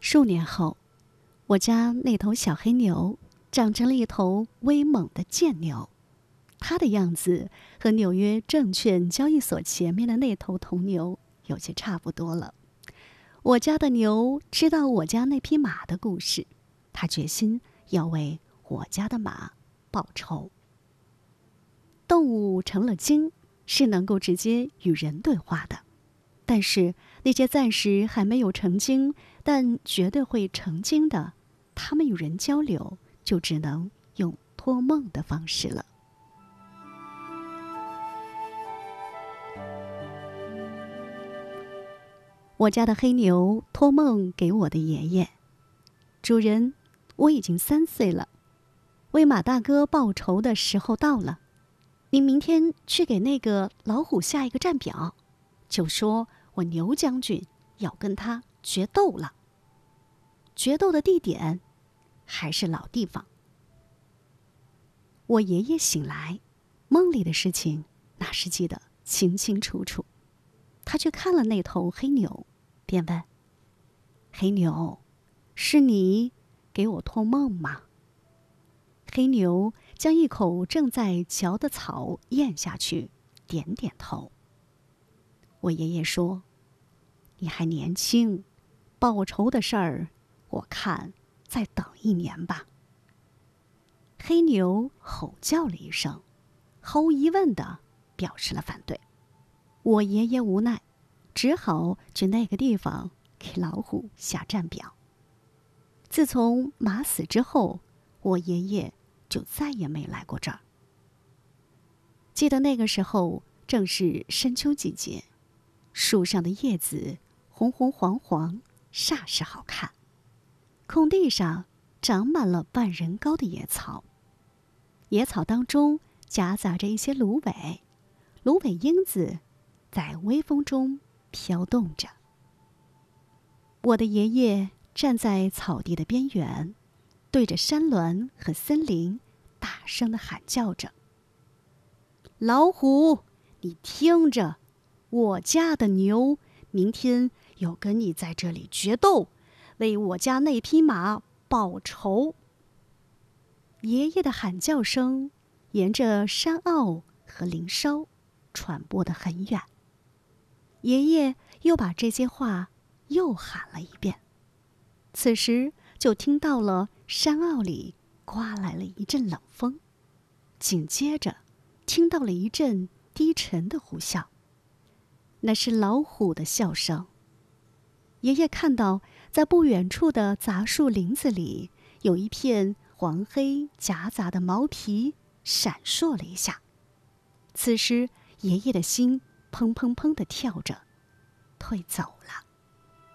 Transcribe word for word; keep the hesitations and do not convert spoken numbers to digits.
数年后，我家那头小黑牛长成了一头威猛的贱牛，它的样子和纽约证券交易所前面的那头铜牛有些差不多了。我家的牛知道我家那匹马的故事，它决心要为我家的马报仇。动物成了精，是能够直接与人对话的，但是那些暂时还没有成精，但绝对会成精的，它们与人交流就只能用托梦的方式了。我家的黑牛托梦给我的爷爷：主人，我已经三岁了，为马大哥报仇的时候到了。您明天去给那个老虎下一个战表，就说我牛将军要跟他决斗了。决斗的地点还是老地方。我爷爷醒来，梦里的事情那是记得清清楚楚。他去看了那头黑牛，便问：黑牛，是你给我托梦吗？黑牛将一口正在嚼的草咽下去，点点头。我爷爷说：你还年轻，报仇的事儿我看再等一年吧。黑牛吼叫了一声，毫无疑问地表示了反对。我爷爷无奈，只好去那个地方给老虎下战表。自从马死之后，我爷爷就再也没来过这儿。记得那个时候正是深秋季节，树上的叶子红红黄黄，煞是好看。空地上长满了半人高的野草，野草当中夹杂着一些芦苇，芦苇缨子在微风中飘动着。我的爷爷站在草地的边缘，对着山峦和森林大声地喊叫着：老虎，你听着，我家的牛明天要跟你在这里决斗，为我家那匹马报仇。爷爷的喊叫声沿着山坳和林梢传播得很远。爷爷又把这些话又喊了一遍，此时就听到了山坳里刮来了一阵冷风，紧接着听到了一阵低沉的呼啸，那是老虎的笑声。爷爷看到在不远处的杂树林子里有一片黄黑夹杂的毛皮闪烁了一下，此时爷爷的心砰砰砰地跳着，退走了。